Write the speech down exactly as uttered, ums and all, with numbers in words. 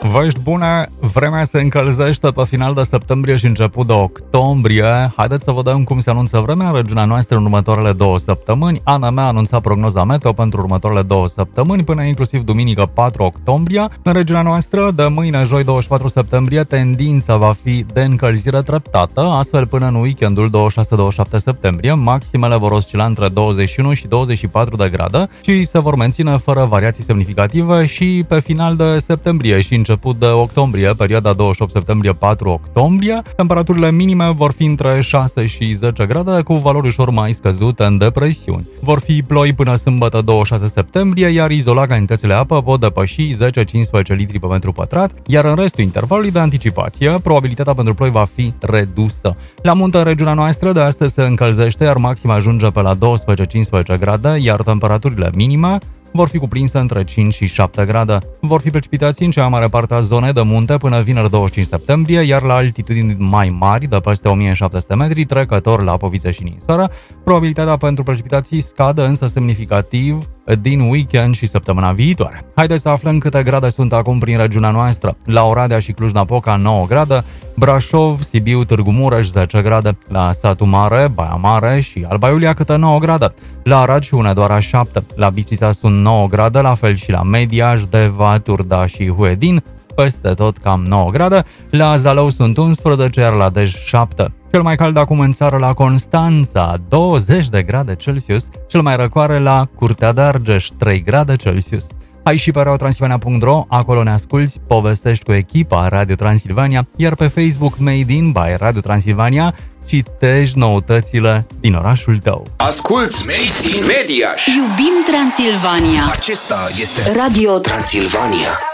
Vești bune, vremea se încălzește pe final de septembrie și început de octombrie. Haideți să vedem cum se anunță vremea în regiunea noastră în următoarele două săptămâni. A N M a anunțat prognoza meteo pentru următoarele două săptămâni, până inclusiv duminică patru octombrie. În regiunea noastră, de mâine, joi douăzeci și patru septembrie, tendința va fi de încălzire treptată, astfel până în weekendul douăzeci și șase douăzeci și șapte septembrie, maximele vor oscila între douăzeci și unu și douăzeci și patru de grade și se vor menține fără variații semnificative și pe final de septembrie și început de octombrie, perioada douăzeci și opt septembrie patru octombrie. Temperaturile minime vor fi între șase și zece grade, cu valori ușor mai scăzute în depresiuni. Vor fi ploi până sâmbătă douăzeci și șase septembrie, iar izolat cantitățile apă pot depăși zece cincisprezece litri pe metru pătrat, iar în restul intervalului de anticipație, probabilitatea pentru ploi va fi redusă. La munte, în regiunea noastră, de astăzi se încălzește, iar maxima ajunge pe la doisprezece cincisprezece grade, iar temperaturile minime vor fi cuprinse între cinci și șapte grade. Vor fi precipitații în cea mai mare parte a zonei de munte până vineri douăzeci și cinci septembrie, iar la altitudini mai mari, de peste o mie șapte sute metri, trecător la Povițe și Ninsoara. Probabilitatea pentru precipitații scade însă semnificativ din weekend și săptămâna viitoare. Haideți să aflăm câte grade sunt acum prin regiunea noastră. La Oradea și Cluj-Napoca nouă grade, Brașov, Sibiu, Târgu Mureș zece grade, la Satu Mare, Baia Mare și Alba Iulia câte nouă grade, la Arad și Hunedoara șapte, la Bistrița sunt nouă grade, la fel și la Mediaș, Deva, Turda și Huedin, peste tot cam nouă grade, la Zalău sunt unsprezece, iar la Dej șapte. Cel mai cald acum în țară la Constanța, douăzeci de grade Celsius, cel mai răcoare la Curtea de Argeș, trei grade Celsius. Hai și pe radio transilvania punct ro, acolo ne asculti, povestești cu echipa Radio Transilvania, iar pe Facebook Made in by Radio Transilvania citești noutățile din orașul tău. Asculți Made in Mediaș. Iubim Transilvania. Acesta este Radio Transilvania.